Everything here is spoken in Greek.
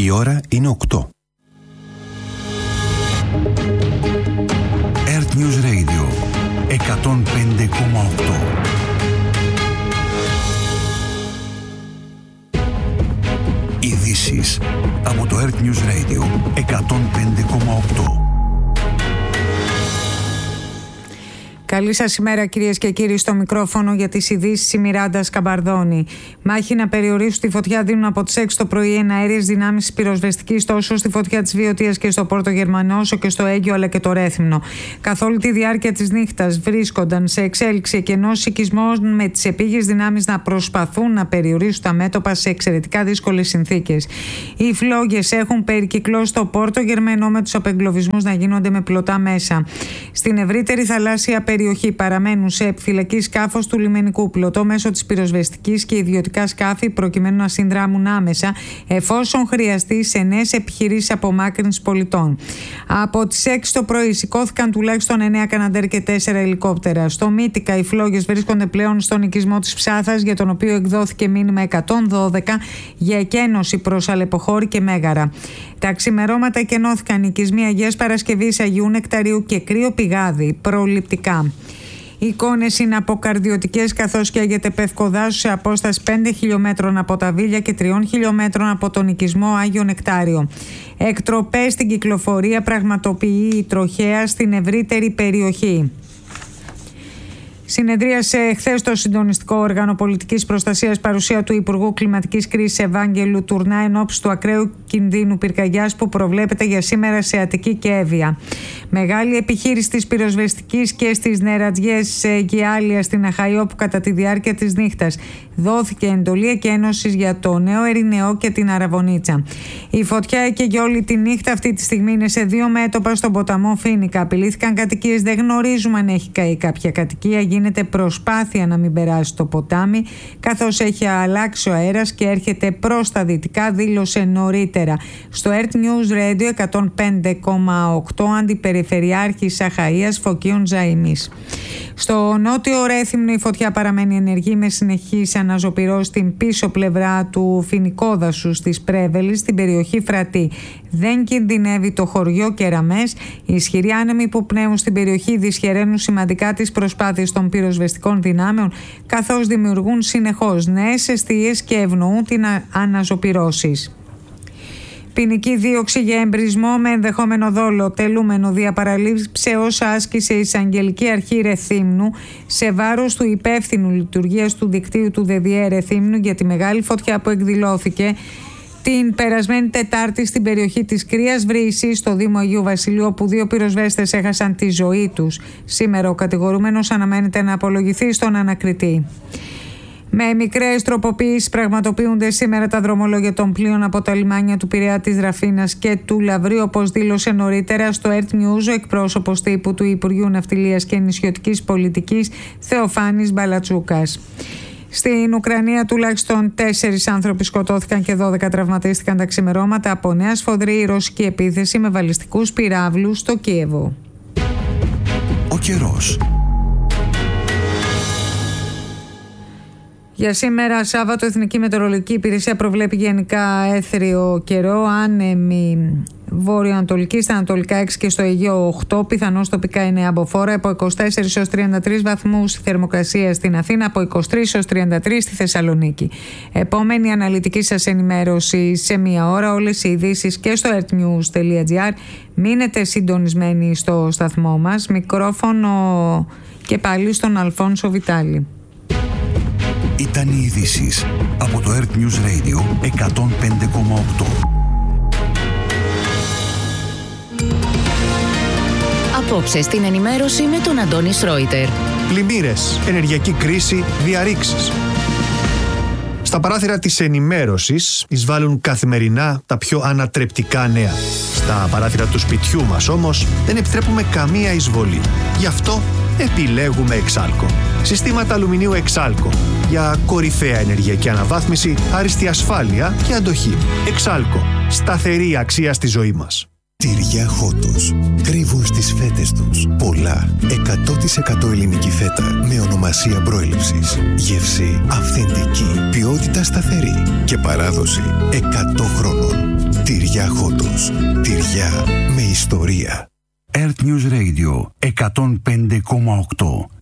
Η ώρα είναι 8. Earth News Radio 105,8. Ειδήσεις από το Earth News Radio 105,8. Καλή σας ημέρα, κυρίες και κύριοι, στο μικρόφωνο για τις ειδήσεις η Μιράντα Σκαμπαρδόνη. Μάχη να περιορίσουν τη φωτιά δίνουν από τις 6 το πρωί εναέριες δυνάμεις της πυροσβεστικής τόσο στη φωτιά της Βιωτίας και στο Πόρτο Γερμανό, όσο και στο Αίγιο αλλά και το Ρέθυμνο. Καθ' όλη τη διάρκεια της νύχτας βρίσκονταν σε εξέλιξη εκενός οικισμός με τις επίγειες δυνάμεις να προσπαθούν να περιορίσουν τα μέτωπα σε εξαιρετικά δύσκολες συνθήκες. Οι φλόγες έχουν περικυκλώσει το Πόρτο Γερμανό με τους απεγκλωβισμούς να γίνονται με πλωτά μέσα. Στην ευρύτερη θαλάσσια περιοχή παραμένουν σε επιφυλακή σκάφος του λιμενικού, πλωτό μέσω της πυροσβεστικής και ιδιωτικά σκάφη προκειμένου να συνδράμουν άμεσα εφόσον χρειαστεί σε νέες επιχειρήσεις απομάκρυνσης πολιτών. Από τις 6 το πρωί σηκώθηκαν τουλάχιστον 9 Καναντέρ και 4 ελικόπτερα. Στο Μύτικα οι φλόγες βρίσκονται πλέον στον οικισμό της Ψάθας, για τον οποίο εκδόθηκε μήνυμα 112 για εκένωση προς Αλεποχώρη και Μέγαρα. Τα ξημερώματα εκενώθηκαν οικισμοί Αγίας Παρασκευής, Αγίου Νεκταρίου και Κρύο Πηγάδι προληπτικά. Οι εικόνες είναι αποκαρδιωτικές, καθώς καίγεται πευκοδάσου σε απόσταση 5 χιλιόμετρων από τα Βίλια και 3 χιλιόμετρων από τον οικισμό Άγιο Νεκτάριο. Εκτροπές στην κυκλοφορία πραγματοποιεί η τροχέα στην ευρύτερη περιοχή. Συνεδρίασε χθες το συντονιστικό όργανο πολιτικής προστασίας παρουσία του Υπουργού Κλιματικής Κρίσης Ευάγγελου Τουρνά εν ώψη του ακραίου κινδύνου πυρκαγιάς που προβλέπεται για σήμερα σε Αττική και Εύβοια. Μεγάλη επιχείρηση της πυροσβεστικής και στις νερατζιές Γυάλια στην Αχαϊό, που κατά τη διάρκεια της νύχτας δόθηκε εντολή εκένωσης για το Νέο Ερηνεό και την Αραβωνίτσα. Η φωτιά έκαιγε όλη τη νύχτα. Αυτή τη στιγμή είναι σε 2 μέτωπα στον ποταμό Φίνικα. Απειλήθηκαν κατοικίες, δεν γνωρίζουμε αν έχει καεί κάποια κατοικία. Γίνεται προσπάθεια να μην περάσει το ποτάμι, καθώς έχει αλλάξει ο αέρας και έρχεται προς τα δυτικά, δήλωσε νωρίτερα στο Earth News Radio 105,8 Αντιπεριφερειάρχης Αχαΐας Φωκίων Ζαΐμης. Στο νότιο Ρέθυμνο η φωτιά παραμένει ενεργή με συνεχής αναζωπυρός στην πίσω πλευρά του φοινικόδασου της Πρέβελης, στην περιοχή Φρατή. Δεν κινδυνεύει το χωριό Κεραμές. Οι ισχυροί άνεμοι που πνέουν στην περιοχή δυσχεραίνουν σημαντικά τις προσπάθειες των πυροσβεστικών δυνάμεων, καθώς δημιουργούν συνεχώς νέες εστίες και ευνοούν την αναζωπυρώσεις. Ποινική δίωξη για εμπρισμό με ενδεχόμενο δόλο τελούμενο διαπαραλήψεως άσκησε η Εισαγγελική Αρχή Ρεθύμνου σε βάρος του υπεύθυνου λειτουργίας του δικτύου του ΔΔΕ Ρεθύμνου για τη μεγάλη φωτιά που εκδηλώθηκε την περασμένη Τετάρτη στην περιοχή της Κρύας Βρύσης στο Δήμο Αγίου Βασιλείου, όπου 2 πυροσβέστες έχασαν τη ζωή τους. Σήμερα ο κατηγορούμενος αναμένεται να απολογηθεί στον ανακριτή. Με μικρές τροποποιήσεις πραγματοποιούνται σήμερα τα δρομολόγια των πλοίων από τα λιμάνια του Πειραιά, της Ραφίνας και του Λαβρίου, όπως δήλωσε νωρίτερα στο Earth News ο εκπρόσωπος τύπου του Υπουργείου Ναυτιλίας και Νησιωτικής Πολιτικής Θεοφάνης Μπαλατσούκας. Στην Ουκρανία τουλάχιστον 4 άνθρωποι σκοτώθηκαν και 12 τραυματίστηκαν τα ξημερώματα από νέα σφοδρή ρωσική επίθεση με βαλιστικούς πυράβλους στο Κίεβο. Ο καιρός. Για σήμερα Σάββατο, η Εθνική Μετεωρολογική Υπηρεσία προβλέπει γενικά έθριο καιρό, άνεμη βορειοανατολική στα ανατολικά 6 και στο Αιγαίο 8, πιθανώς τοπικά 9 αμποφόρα, από 24 έως 33 βαθμούς θερμοκρασία στην Αθήνα, από 23 έως 33 στη Θεσσαλονίκη. Επόμενη αναλυτική σας ενημέρωση σε μία ώρα, όλες οι ειδήσεις και στο earthnews.gr. Μείνετε συντονισμένοι στο σταθμό μας. Μικρόφωνο και πάλι στον Αλφόνσο Βιτάλη. Ήταν οι ειδήσεις από το Earth News Radio 105,8. Απόψε στην ενημέρωση με τον Αντώνη Σρόιτερ. Πλημμύρες, ενεργειακή κρίση, διαρρήξεις. Στα παράθυρα της ενημέρωσης εισβάλλουν καθημερινά τα πιο ανατρεπτικά νέα. Στα παράθυρα του σπιτιού μας όμως δεν επιτρέπουμε καμία εισβολή. Γι' αυτό επιλέγουμε Εξάλκο. Συστήματα αλουμινίου Εξάλκο για κορυφαία ενεργειακή αναβάθμιση, άριστη ασφάλεια και αντοχή. Εξάλκο. Σταθερή αξία στη ζωή μας. Τυριά Χότος. Κρύβουν στις φέτες τους πολλά 100% ελληνική φέτα με ονομασία προέλευσης. Γεύση αυθεντική, ποιότητα σταθερή και παράδοση 100 χρόνων. Τυριά Πόρτος. Τυριά με ιστορία. Earth News Radio 105,8.